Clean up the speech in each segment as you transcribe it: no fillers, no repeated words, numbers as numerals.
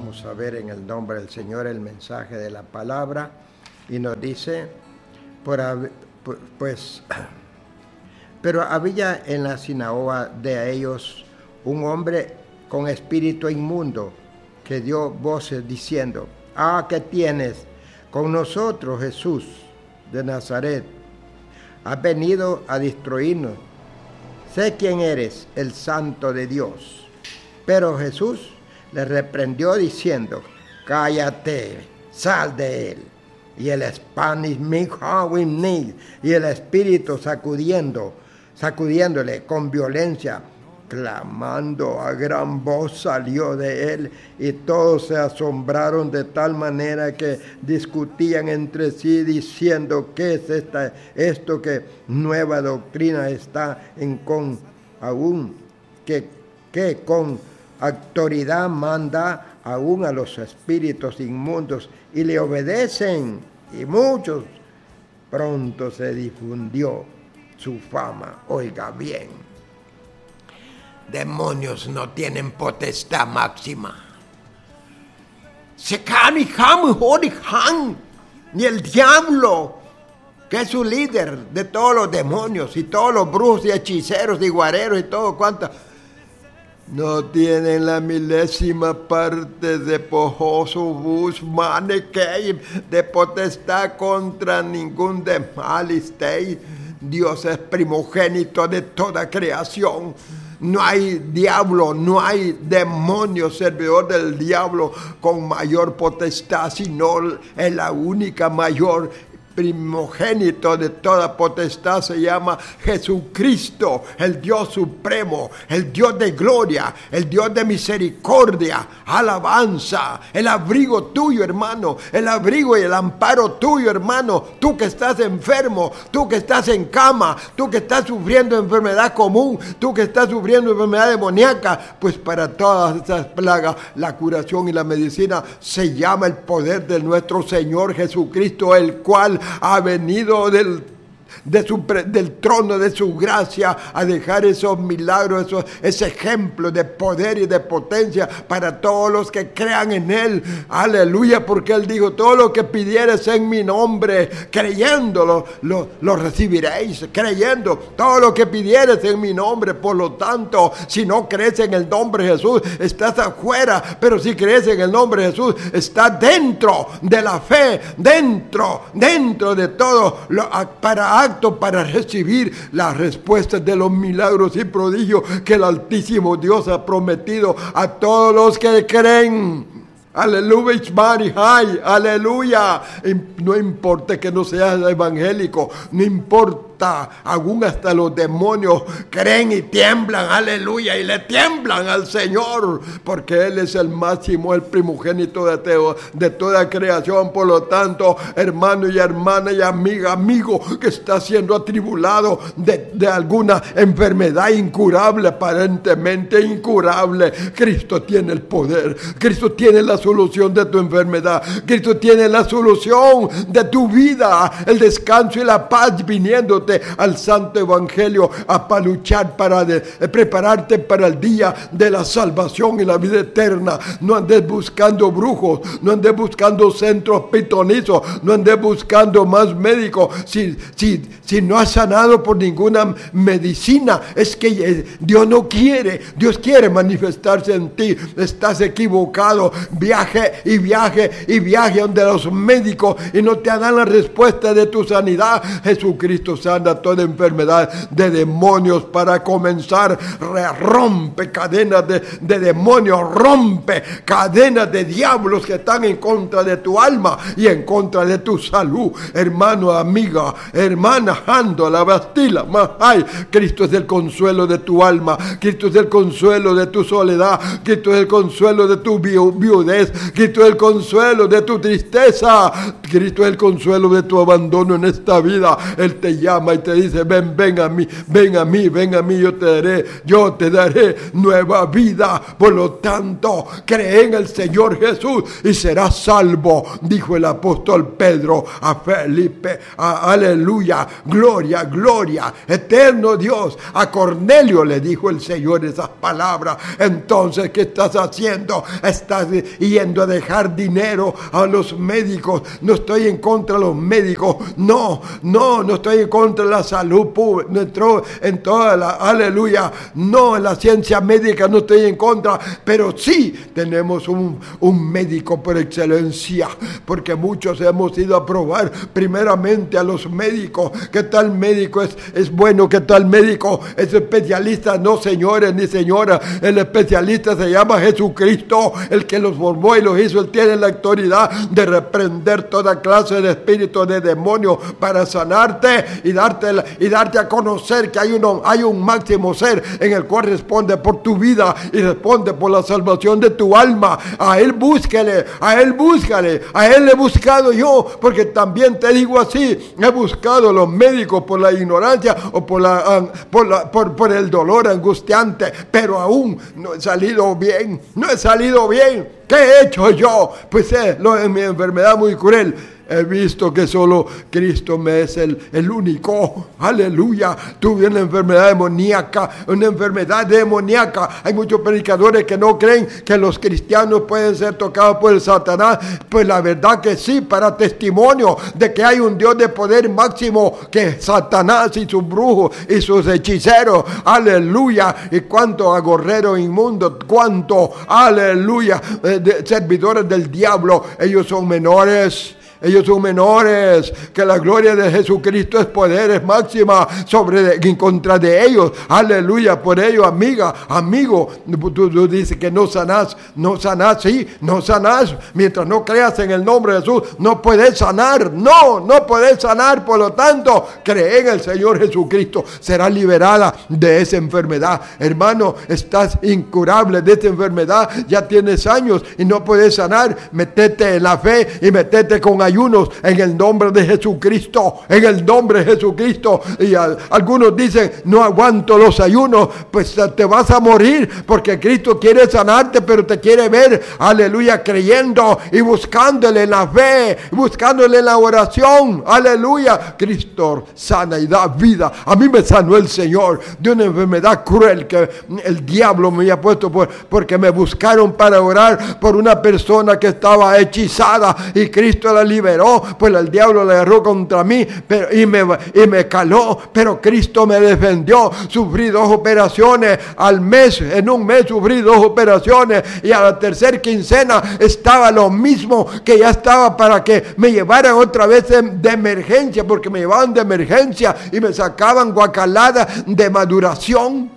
Vamos a ver en el nombre del Señor el mensaje de la palabra. Y nos dice, pero había en la sinagoga de ellos un hombre con espíritu inmundo que dio voces diciendo: ¿qué tienes con nosotros, Jesús de Nazaret? Has venido a destruirnos. Sé quién eres, el Santo de Dios. Pero Jesús le reprendió diciendo: cállate, sal de él. Y el espíritu sacudiéndole con violencia, clamando a gran voz, salió de él, y todos se asombraron de tal manera que discutían entre sí diciendo: ¿qué es esto que nueva doctrina está con autoridad manda aún a los espíritus inmundos y le obedecen? Y muchos. Pronto se difundió su fama. Oiga bien, demonios no tienen potestad máxima. Ni el diablo, que es su líder de todos los demonios y todos los brujos y hechiceros y guareros y todo cuanto, no tienen la milésima parte de Pojosubus Manekei, de potestad contra ningún de Malistei. Dios es primogénito de toda creación. No hay diablo, no hay demonio servidor del diablo con mayor potestad, sino es la única mayor primogénito de toda potestad. Se llama Jesucristo, el Dios supremo, el Dios de gloria, el Dios de misericordia, alabanza, el abrigo tuyo, hermano, el abrigo y el amparo tuyo, hermano, tú que estás enfermo, tú que estás en cama, tú que estás sufriendo enfermedad común, tú que estás sufriendo enfermedad demoníaca. Pues para todas esas plagas la curación y la medicina se llama el poder de nuestro Señor Jesucristo, el cual ha venido del trono de su gracia a dejar esos milagros, ese ejemplo de poder y de potencia para todos los que crean en él. Aleluya, porque él dijo: todo lo que pidieres en mi nombre, creyéndolo, lo recibiréis. Creyendo, todo lo que pidieres en mi nombre. Por lo tanto, si no crees en el nombre de Jesús, estás afuera, pero si crees en el nombre de Jesús, estás dentro de la fe, dentro de todo, para recibir las respuestas de los milagros y prodigios que el Altísimo Dios ha prometido a todos los que creen. Aleluya, aleluya. No importa que no seas evangélico, no importa, aún hasta los demonios creen y tiemblan, aleluya, y le tiemblan al Señor, porque Él es el máximo, el primogénito de toda creación. Por lo tanto, hermano y hermana y amigo que está siendo atribulado de alguna enfermedad incurable, aparentemente incurable, Cristo tiene el poder, Cristo tiene la solución de tu enfermedad, Cristo tiene la solución de tu vida, el descanso y la paz viniéndote al santo evangelio para luchar, para prepararte para el día de la salvación y la vida eterna. No andes buscando brujos, no andes buscando centros pitonizos, no andes buscando más médicos. Si no has sanado por ninguna medicina, es que Dios no quiere. Dios quiere manifestarse en ti. Estás equivocado. Viaje donde los médicos y no te dan la respuesta de tu sanidad. Jesucristo sana toda enfermedad de demonios. Para comenzar, rompe cadenas de demonios, rompe cadenas de diablos que están en contra de tu alma y en contra de tu salud. Hermano, amiga, hermana, ando la bastila, ay, Cristo es el consuelo de tu alma, Cristo es el consuelo de tu soledad, Cristo es el consuelo de tu viudez, Cristo es el consuelo de tu tristeza, Cristo es el consuelo de tu abandono en esta vida. Él te llama llama y te dice, ven a mí, yo te daré nueva vida. Por lo tanto, cree en el Señor Jesús y serás salvo, dijo el apóstol Pedro a Felipe. Aleluya, gloria, eterno Dios. A Cornelio le dijo el Señor esas palabras. Entonces, ¿qué estás haciendo? Estás yendo a dejar dinero a los médicos. No estoy en contra de los médicos, no estoy en contra de la salud pública, en toda la, aleluya, no, en la ciencia médica no estoy en contra, pero sí tenemos un médico por excelencia, porque muchos hemos ido a probar primeramente a los médicos, qué tal médico es bueno, qué tal médico es especialista. No, señores ni señoras, el especialista se llama Jesucristo, el que los formó y los hizo. Él tiene la autoridad de reprender toda clase de espíritu de demonio para sanarte y darte a conocer que hay un máximo ser en el cual responde por tu vida y responde por la salvación de tu alma. A él búscale, a él le he buscado yo, porque también te digo así, he buscado a los médicos por la ignorancia o por el dolor angustiante, pero aún no he salido bien. ¿Qué he hecho yo? Pues en mi enfermedad muy cruel he visto que solo Cristo me es el único. Aleluya. Tuve una enfermedad demoníaca. Hay muchos predicadores que no creen que los cristianos pueden ser tocados por el Satanás. Pues la verdad que sí, para testimonio de que hay un Dios de poder máximo que Satanás y sus brujos y sus hechiceros. Aleluya. Y cuánto agorreros inmundos, cuánto, aleluya, servidores del diablo. Ellos son menores, que la gloria de Jesucristo es poder, es máxima en contra de ellos. Aleluya. Por ello, amigo, tú dices que no sanás, mientras no creas en el nombre de Jesús, no puedes sanar, no puedes sanar. Por lo tanto, cree en el Señor Jesucristo, serás liberada de esa enfermedad. Hermano, estás incurable de esta enfermedad, ya tienes años y no puedes sanar. Métete en la fe y métete con ayunos en el nombre de Jesucristo, y algunos dicen, no aguanto los ayunos. Pues te vas a morir, porque Cristo quiere sanarte, pero te quiere ver, aleluya, creyendo y buscándole en la fe, buscándole en la oración. Aleluya. Cristo sana y da vida. A mí me sanó el Señor de una enfermedad cruel que el diablo me había puesto porque me buscaron para orar por una persona que estaba hechizada, y Cristo la liberó. Pues el diablo la agarró contra mí y me caló, pero Cristo me defendió. Sufrí 2 operaciones al mes, en un mes sufrí 2 operaciones, y a la tercera quincena estaba lo mismo, que ya estaba para que me llevaran otra vez de emergencia, porque me llevaban de emergencia y me sacaban guacalada de maduración.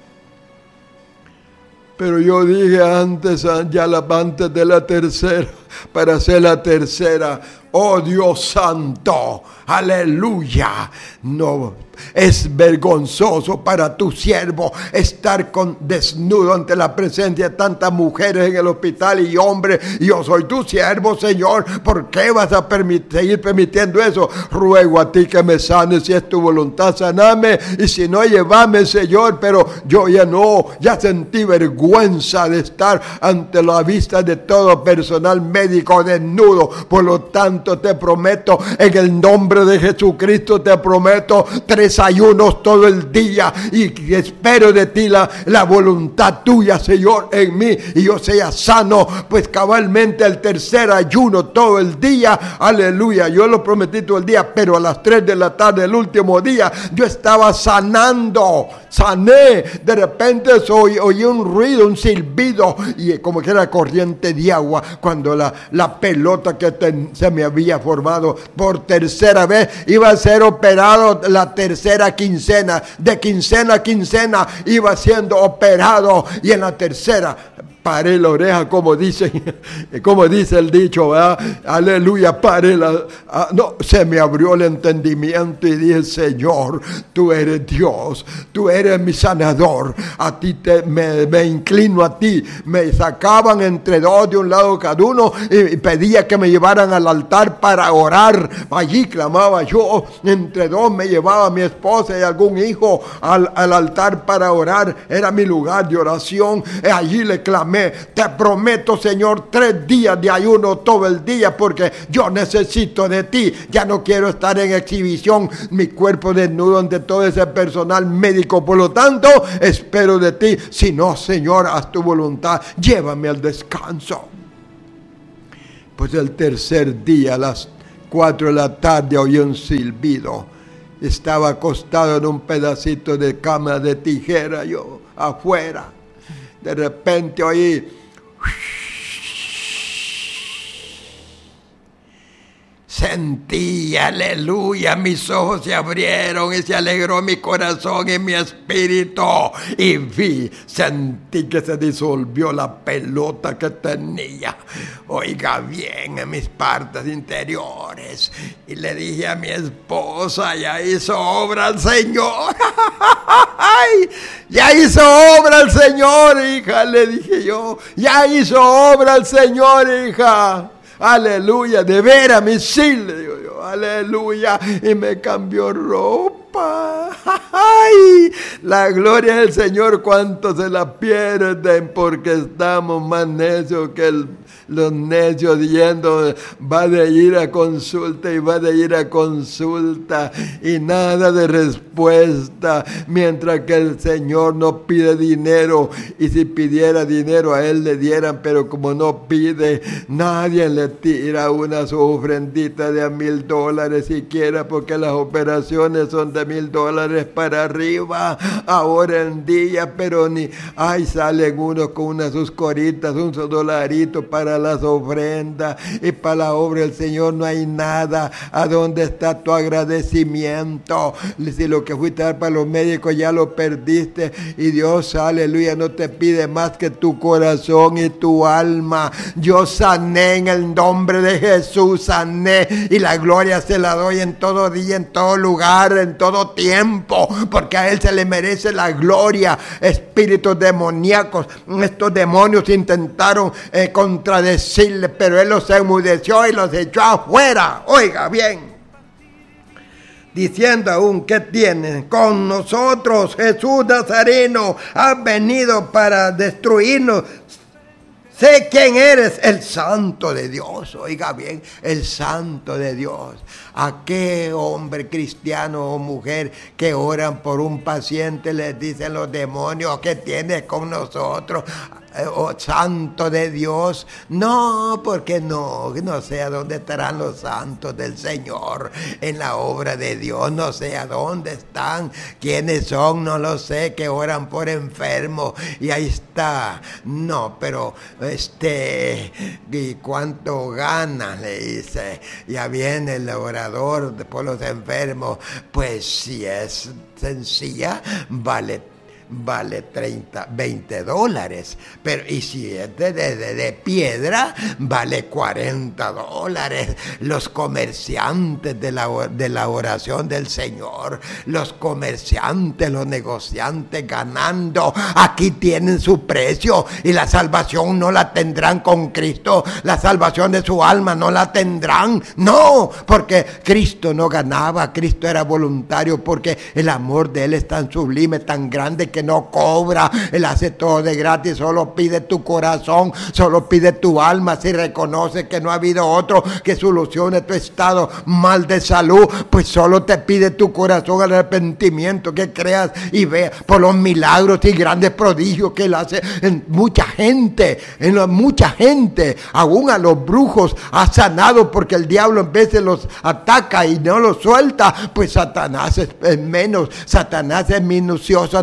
Pero yo dije antes de la tercera, para hacer la tercera, oh Dios santo, aleluya, no es vergonzoso para tu siervo estar desnudo ante la presencia de tantas mujeres en el hospital y hombres. Yo soy tu siervo, Señor. ¿Por qué vas a seguir permitiendo eso? Ruego a ti que me sanes, si es tu voluntad, saname, y si no, llévame, Señor. Pero yo ya sentí vergüenza de estar ante la vista de todo personal médico desnudo. Por lo tanto, te prometo, en el nombre de Jesucristo, te prometo 3 ayunos todo el día, y espero de ti la voluntad tuya, Señor, en mí, y yo sea sano. Pues cabalmente el tercer ayuno todo el día, aleluya, yo lo prometí todo el día, pero a las 3 de la tarde, el último día, yo estaba sané. De repente oí un ruido, un silbido, y como que era corriente de agua, cuando la pelota que se me había formado por tercera vez iba a ser operado la tercera quincena, de quincena a quincena iba siendo operado, y en la tercera paré la oreja, como dice el dicho, ¿verdad? Aleluya, paré no, se me abrió el entendimiento y dije, Señor, tú eres Dios, tú eres mi sanador, a ti me inclino a ti. Me sacaban entre dos de un lado cada uno y pedía que me llevaran al altar para orar. Allí clamaba yo, entre dos me llevaba mi esposa y algún hijo al altar para orar. Era mi lugar de oración. Allí le clamé, te prometo, Señor, 3 días de ayuno todo el día, porque yo necesito de ti. Ya no quiero estar en exhibición, mi cuerpo desnudo ante todo ese personal médico. Por lo tanto, espero de ti. Si no, Señor, haz tu voluntad, llévame al descanso. Pues el tercer día, a las 4 de la tarde, oí un silbido. Estaba acostado en un pedacito de cama de tijera, yo afuera. De repente oí, sentí, aleluya, mis ojos se abrieron y se alegró mi corazón y mi espíritu. Y sentí que se disolvió la pelota que tenía, oiga bien, en mis partes interiores. Y le dije a mi esposa, ya hizo obra el Señor. Ya hizo obra el Señor, hija, le dije yo. Ya hizo obra el Señor, hija. Aleluya, de veras, mi sí, le digo yo, aleluya, y me cambió ropa. ¡Ay! La gloria del Señor, cuánto se la pierden porque estamos más necios que los necios, yendo, va de ir a consulta y va de ir a consulta y nada de respuesta, mientras que el Señor no pide dinero, y si pidiera dinero a Él le dieran, pero como no pide, nadie le tira una su ofrendita de $1,000 siquiera, porque las operaciones son de $1,000 para arriba ahora en día, pero ni, ay, salen unos con unas sus coritas, un $1 para las ofrendas, y para la obra del Señor no hay nada. ¿A dónde está tu agradecimiento? Si lo que fuiste a dar para los médicos ya lo perdiste, y Dios, aleluya, no te pide más que tu corazón y tu alma. Yo sané en el nombre de Jesús, sané, y la gloria se la doy en todo día, en todo lugar, en todo tiempo, porque a Él se le merece la gloria. Espíritus demoníacos, estos demonios intentaron contradecirle, pero Él los enmudeció y los echó afuera. Oiga bien, diciendo aún, ¿qué tienen con nosotros? Jesús Nazareno, has venido para destruirnos. Sé quién eres, el Santo de Dios. Oiga bien, el Santo de Dios. ¿A qué hombre cristiano o mujer que oran por un paciente les dicen los demonios, ¿qué tienes con nosotros? Oh, Santo de Dios? No, porque no sé a dónde estarán los santos del Señor en la obra de Dios. No sé a dónde están, quiénes son, no lo sé, que oran por enfermos y ahí está. No, pero ¿y cuánto gana? Le dice. Ya viene el orador por los enfermos. Pues si es sencilla, vale $20, pero y si es de piedra, vale $40. Los comerciantes de la oración del Señor, los comerciantes, los negociantes ganando, aquí tienen su precio, y la salvación no la tendrán con Cristo, la salvación de su alma no la tendrán, no, porque Cristo no ganaba, Cristo era voluntario, porque el amor de Él es tan sublime, tan grande, que no cobra. Él hace todo de gratis, solo pide tu corazón, solo pide tu alma. Si reconoce que no ha habido otro que solucione tu estado mal de salud, pues solo te pide tu corazón, el arrepentimiento, que creas y veas por los milagros y grandes prodigios que Él hace en mucha gente, aún a los brujos ha sanado, porque el diablo en veces los ataca y no los suelta. Pues Satanás es menos, Satanás es minucioso ante la presencia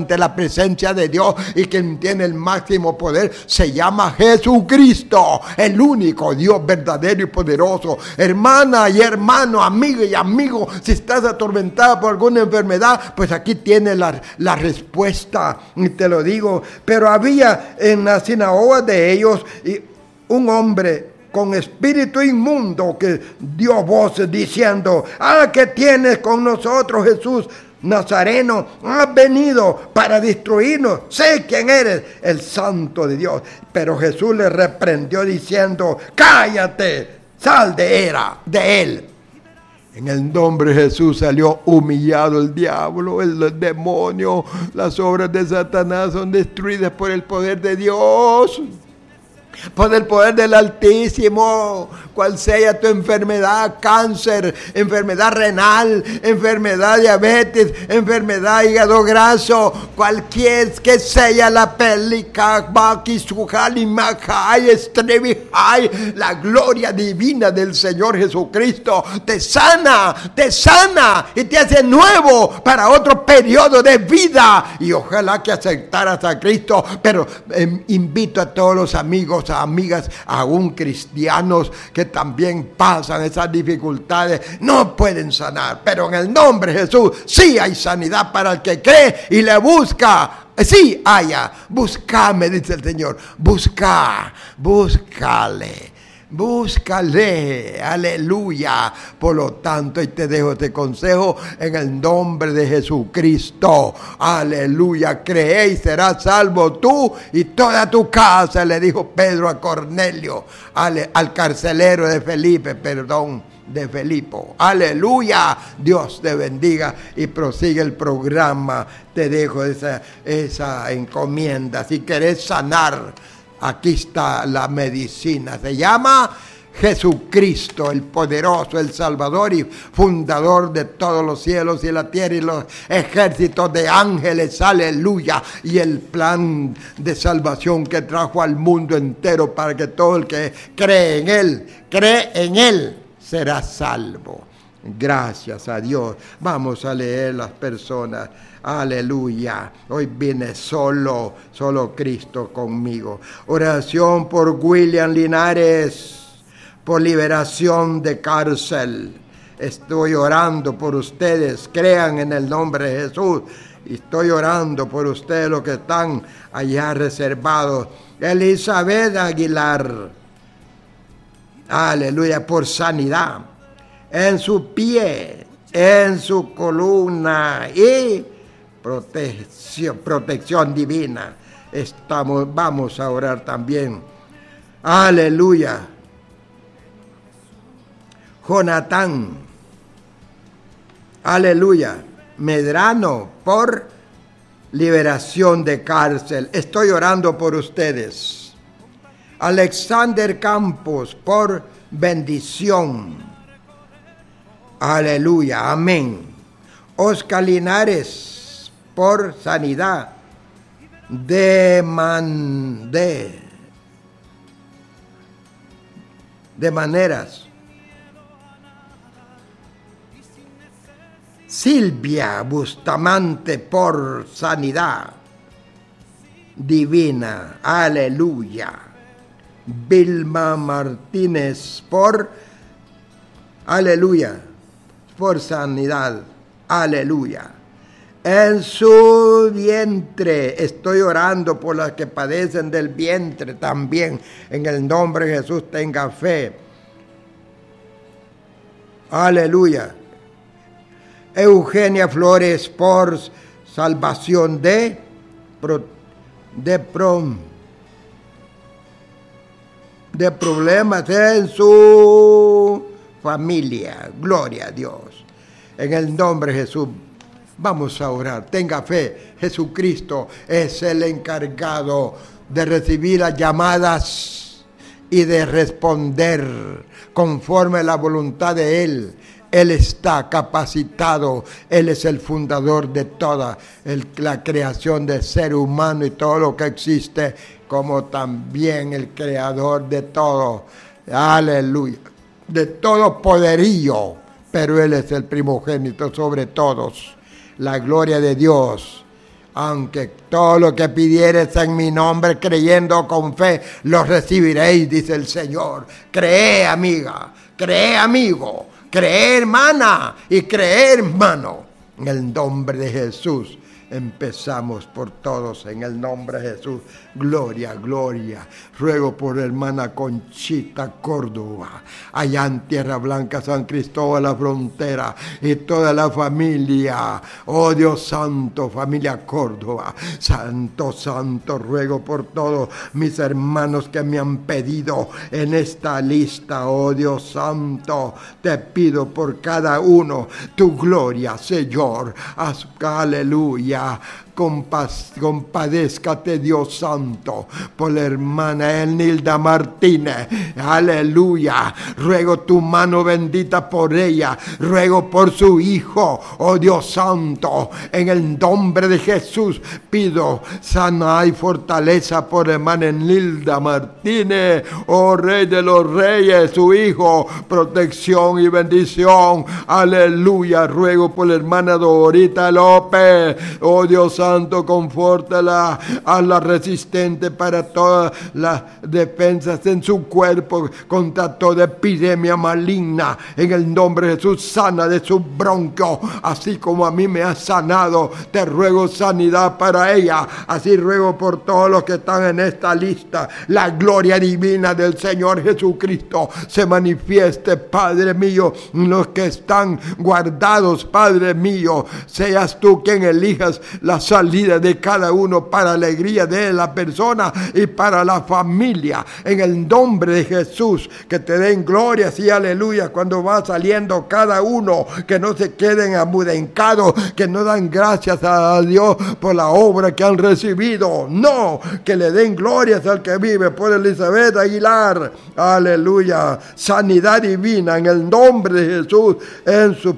presencia de Dios y quien tiene el máximo poder se llama Jesucristo, el único Dios verdadero y poderoso. Hermana y hermano, amiga y amigo, si estás atormentada por alguna enfermedad, pues aquí tienes la respuesta, y te lo digo. Pero había en la sinagoga de ellos un hombre con espíritu inmundo que dio voces diciendo: ¿qué tienes con nosotros, Jesús Nazareno? Has venido para destruirnos. Sé quién eres, el Santo de Dios. Pero Jesús le reprendió diciendo: cállate, sal de él. En el nombre de Jesús salió humillado el diablo, el demonio. Las obras de Satanás son destruidas por el poder de Dios, por el poder del Altísimo. Cual sea tu enfermedad: cáncer, enfermedad renal, enfermedad diabetes, enfermedad hígado graso, cualquier que sea la pélica, la gloria divina del Señor Jesucristo te sana y te hace nuevo para otro periodo de vida. Y ojalá que aceptaras a Cristo. Pero invito a todos los amigos, a amigas, aún cristianos que también pasan esas dificultades, no pueden sanar, pero en el nombre de Jesús sí hay sanidad para el que cree y le busca. Sí haya, búscame, dice el Señor, búscale, aleluya. Por lo tanto, y te dejo este consejo en el nombre de Jesucristo, aleluya. Cree y serás salvo tú y toda tu casa, le dijo Pedro a Cornelio, al carcelero de Filipo, aleluya. Dios te bendiga y prosigue el programa. Te dejo esa encomienda. Si querés sanar, aquí está la medicina. Se llama Jesucristo, el poderoso, el Salvador y fundador de todos los cielos y la tierra y los ejércitos de ángeles, aleluya. Y el plan de salvación que trajo al mundo entero para que todo el que cree en Él, será salvo. Gracias a Dios. Vamos a leer las personas. Aleluya. Hoy viene solo Cristo conmigo. Oración por William Linares, por liberación de cárcel. Estoy orando por ustedes. Crean en el nombre de Jesús. Y estoy orando por ustedes, los que están allá reservados. Elizabeth Aguilar, aleluya, por sanidad en su pie, en su columna y protección divina. Vamos a orar también. Aleluya. Jonathan, aleluya, Medrano, por liberación de cárcel. Estoy orando por ustedes. Alexander Campos, por bendición. Aleluya, amén. Oscar Linares, por sanidad de maneras. Silvia Bustamante, por sanidad divina. Aleluya. Vilma Martínez, por aleluya, por sanidad. Aleluya. En su vientre, estoy orando por las que padecen del vientre también. En el nombre de Jesús, tenga fe. Aleluya. Eugenia Flores, por salvación de problemas en su familia. Gloria a Dios. En el nombre de Jesús, vamos a orar. Tenga fe. Jesucristo es el encargado de recibir las llamadas y de responder conforme a la voluntad de Él. Él está capacitado. Él es el fundador de toda la creación del ser humano y todo lo que existe, como también el creador de todo. Aleluya. De todo poderío. Pero Él es el primogénito sobre todos. La gloria de Dios. aunque todo lo que pidieres en mi nombre, creyendo con fe, lo recibiréis, dice el Señor. Cree, amiga, cree, amigo, cree, hermana, y cree, hermano, en el nombre de Jesús. Empezamos por todos en el nombre de Jesús. Gloria, gloria. Ruego por hermana Conchita Córdoba, allá en Tierra Blanca, San Cristóbal, la frontera, y toda la familia. Oh Dios santo, familia Córdoba. Santo, santo, ruego por todos mis hermanos que me han pedido en esta lista. Oh Dios santo, te pido por cada uno tu gloria, Señor. Aleluya. Compadézcate, Dios santo, por la hermana Enilda Martínez. Aleluya. Ruego tu mano bendita por ella. Ruego por su hijo. Oh Dios santo, en el nombre de Jesús pido sana y fortaleza por hermana Enilda Martínez. Oh Rey de los Reyes, su hijo, protección y bendición. Aleluya. Ruego por la hermana Dorita López. Oh Dios santo, confórtala, hazla resistente para todas las defensas en su cuerpo contra toda epidemia maligna. En el nombre de Jesús, sana de sus bronquios, así como a mí me has sanado. Te ruego sanidad para ella. Así ruego por todos los que están en esta lista. La gloria divina del Señor Jesucristo se manifieste, Padre mío, en los que están guardados, Padre mío. Seas tú quien elijas la salida de cada uno para alegría de la persona y para la familia. En el nombre de Jesús, que te den glorias y aleluya cuando va saliendo cada uno, que no se queden amudencados, que no dan gracias a Dios por la obra que han recibido. No, que le den glorias al que vive, por Elizabeth Aguilar. Aleluya. Sanidad divina en el nombre de Jesús en su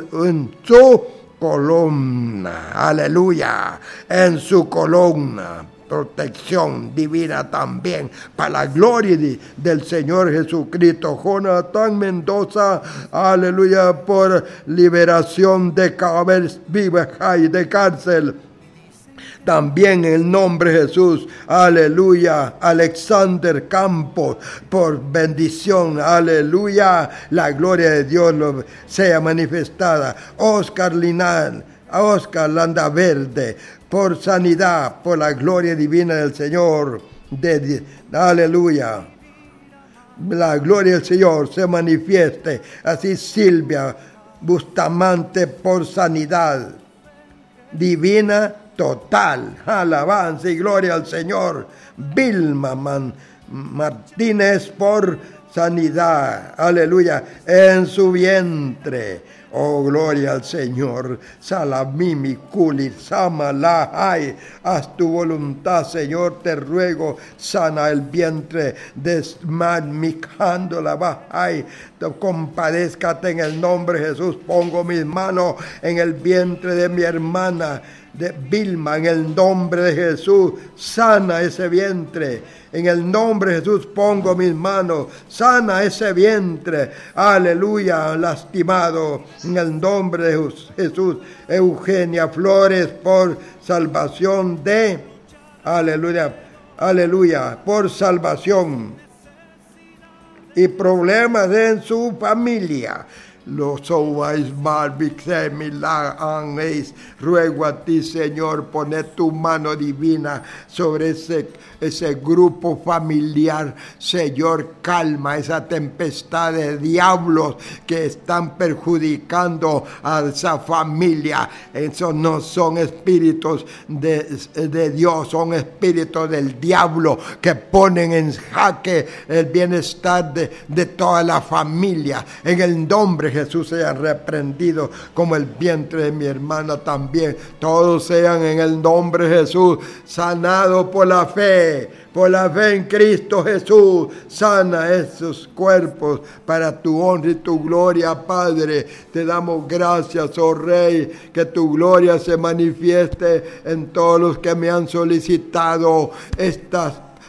columna, aleluya, en su columna, protección divina también, para la gloria del Señor Jesucristo. Jonathan Mendoza, aleluya, por liberación de de cárcel. También en el nombre de Jesús, aleluya. Alexander Campos, por bendición, aleluya. La gloria de Dios sea manifestada. Oscar Landaverde, por sanidad, por la gloria divina del Señor. Aleluya. La gloria del Señor se manifieste. Así Silvia Bustamante, por sanidad divina total. Alabanza y gloria al Señor. Vilma Martínez, por sanidad, aleluya, en su vientre. Oh, gloria al Señor. Salamimi Kuli Samalahai. Haz tu voluntad, Señor, te ruego. Sana el vientre de Mikándola Bahai. Compadézcate en el nombre de Jesús. Pongo mis manos en el vientre de mi hermana de Vilma, en el nombre de Jesús. Sana ese vientre. En el nombre de Jesús pongo mis manos. Sana ese vientre. Aleluya, lastimado. En el nombre de Jesús. Eugenia Flores, por salvación de... Aleluya, aleluya, por salvación. Y problemas en su familia. Los Owais ruego a ti, Señor, poner tu mano divina sobre ese grupo familiar. Señor, calma esa tempestad de diablos que están perjudicando a esa familia. Esos no son espíritus de Dios, son espíritus del diablo que ponen en jaque el bienestar de toda la familia. En el nombre Jesús sean reprendidos, como el vientre de mi hermana también. Todos sean en el nombre de Jesús sanados por la fe en Cristo Jesús. Sana esos cuerpos para tu honra y tu gloria, Padre. Te damos gracias, oh Rey, que tu gloria se manifieste en todos los que me han solicitado estas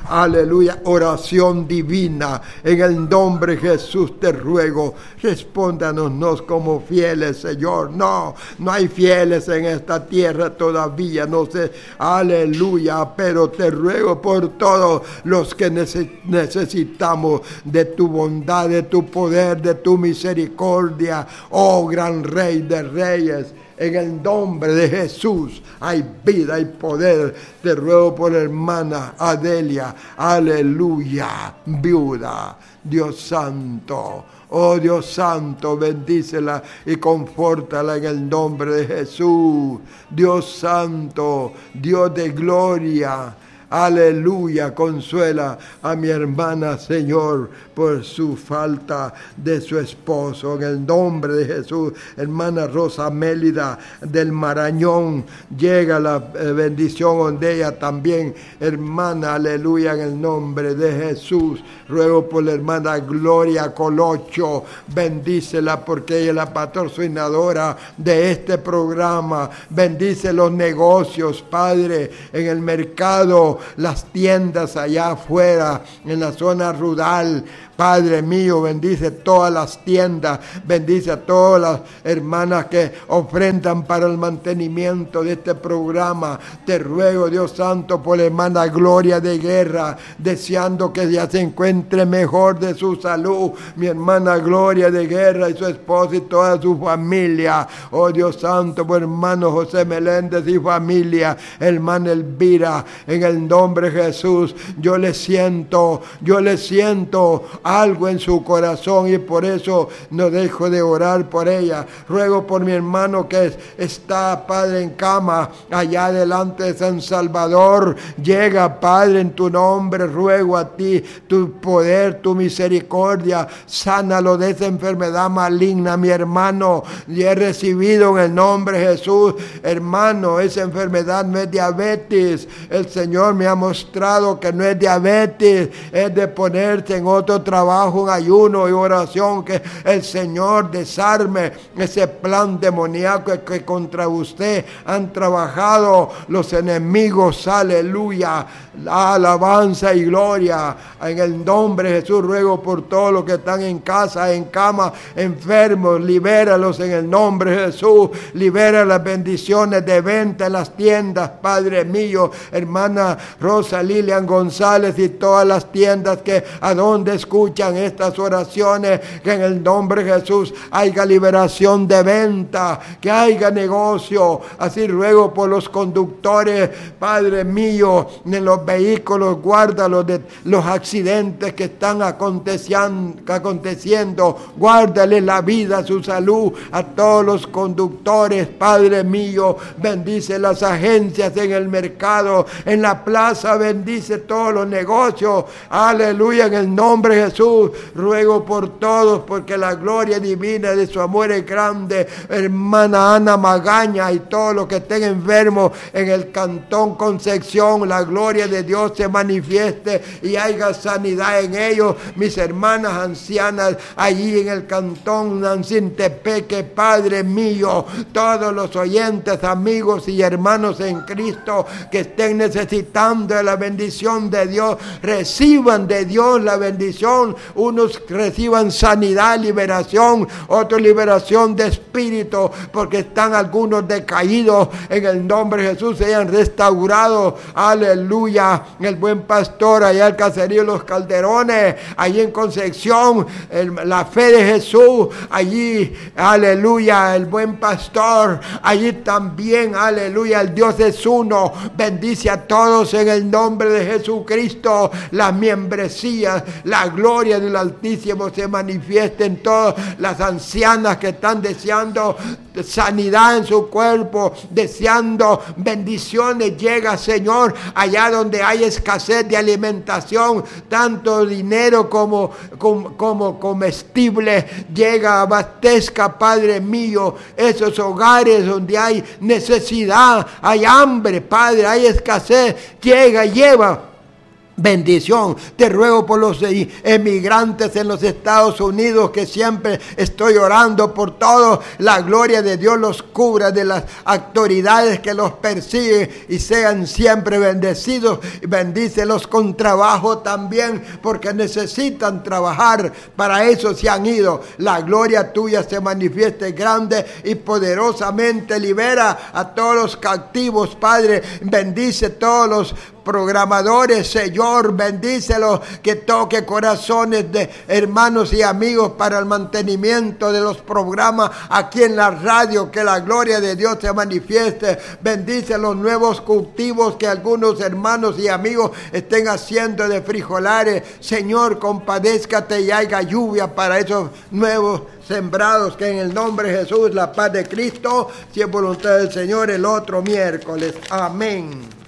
Aleluya, oración divina. En el nombre de Jesús te ruego, respóndanos como fieles, Señor. No hay fieles en esta tierra todavía, no sé. Aleluya, pero te ruego por todos los que necesitamos de tu bondad, de tu poder, de tu misericordia. Oh, gran Rey de Reyes. En el nombre de Jesús hay vida y poder. Te ruego por hermana Adelia, aleluya, viuda. Dios santo, oh Dios santo, bendícela y confórtala en el nombre de Jesús. Dios santo, Dios de gloria, aleluya, consuela a mi hermana, Señor, por su falta de su esposo. En el nombre de Jesús, hermana Rosa Mélida del Marañón, llega la bendición donde ella también, hermana, aleluya, en el nombre de Jesús. Ruego por la hermana Gloria Colocho, bendícela porque ella es la patrocinadora de este programa. Bendice los negocios, Padre, en el mercado, las tiendas allá afuera, en la zona rural. Padre mío, bendice todas las tiendas, bendice a todas las hermanas que ofrendan para el mantenimiento de este programa. Te ruego, Dios santo, por la hermana Gloria de Guerra, deseando que ya se encuentre mejor de su salud. Mi hermana Gloria de Guerra y su esposo y toda su familia. Oh Dios santo, por hermano José Meléndez y familia, hermana Elvira, en el nombre de Jesús, yo le siento algo en su corazón y por eso no dejo de orar por ella. Ruego por mi hermano que está, Padre, en cama allá delante de San Salvador. Llega, Padre, en tu nombre, ruego a ti tu poder, tu misericordia, sánalo de esa enfermedad maligna, mi hermano. Y he recibido en el nombre de Jesús, hermano, esa enfermedad no es diabetes. El Señor me ha mostrado que no es diabetes, es de ponerse en otro trabajo, en ayuno y oración, que el Señor desarme ese plan demoníaco que contra usted han trabajado los enemigos. Aleluya, alabanza y gloria. En el nombre de Jesús ruego por todos los que están en casa, en cama, enfermos, libéralos en el nombre de Jesús. Libera las bendiciones de venta en las tiendas, Padre mío. Hermana Rosa Lilian González y todas las tiendas que a donde escuchan estas oraciones, que en el nombre de Jesús haya liberación de venta, que haya negocio. Así ruego por los conductores, Padre mío, en los vehículos, guárdalos de los accidentes que están aconteciendo, guárdale la vida, su salud a todos los conductores, Padre mío. Bendice las agencias en el mercado, en la plaza, bendice todos los negocios, aleluya, en el nombre de Jesús. Ruego por todos, porque la gloria divina de su amor es grande. Hermana Ana Magaña y todos los que estén enfermos en el cantón Concepción, la gloria de Dios se manifieste y haya sanidad en ellos. Mis hermanas ancianas allí en el cantón Nancintepeque, Padre mío, todos los oyentes, amigos y hermanos en Cristo que estén necesitando de la bendición de Dios, reciban de Dios la bendición. Unos reciban sanidad, liberación, otros liberación de espíritu, porque están algunos decaídos. En el nombre de Jesús sean restaurados. Aleluya. El buen pastor allá al caserío de los Calderones, allí en Concepción, la fe de Jesús, allí, aleluya, el buen pastor, allí también, aleluya, el Dios es uno. Bendice a todos en el nombre de Jesucristo. Las membresías, la gloria del Altísimo se manifiesta en todas las ancianas que están deseando sanidad en su cuerpo, deseando bendiciones. Llega, Señor, allá donde hay escasez de alimentación, tanto dinero como comestible. Llega, abastezca, Padre mío, esos hogares donde hay necesidad, hay hambre, Padre, hay escasez. Llega, lleva bendición. Te ruego por los emigrantes en los Estados Unidos, que siempre estoy orando por todos. La gloria de Dios los cubra de las autoridades que los persiguen y sean siempre bendecidos. Bendícelos con trabajo también, porque necesitan trabajar. Para eso se han ido. La gloria tuya se manifieste grande y poderosamente. Libera a todos los cautivos, Padre. Bendice todos los programadores, Señor, bendícelos, que toque corazones de hermanos y amigos para el mantenimiento de los programas aquí en la radio, que la gloria de Dios se manifieste. Bendice los nuevos cultivos que algunos hermanos y amigos estén haciendo de frijolares. Señor, compadézcate y haya lluvia para esos nuevos sembrados, que en el nombre de Jesús, la paz de Cristo, si es voluntad del Señor, el otro miércoles. Amén.